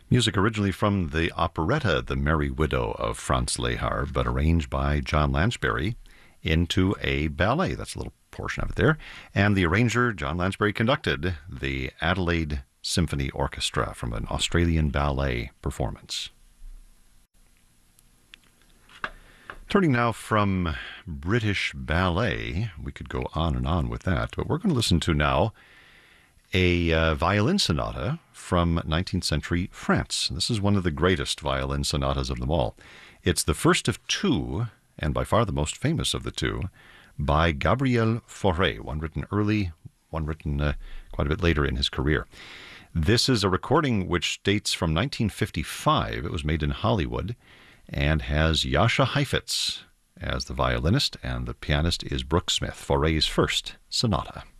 Music originally from the operetta The Merry Widow of Franz Lehár, but arranged by John Lansbury into a ballet. That's a little portion of it there. And the arranger, John Lansbury, conducted the Adelaide Symphony Orchestra from an Australian ballet performance. Turning now from British ballet, we could go on and on with that, but we're going to listen to now a violin sonata from 19th century France. This is one of the greatest violin sonatas of them all. It's the first of two, and by far the most famous of the two, by Gabriel Fauré, one written early, one written quite a bit later in his career. This is a recording which dates from 1955. It was made in Hollywood and has Jascha Heifetz as the violinist, and the pianist is Brooke Smith, Fauré's first sonata.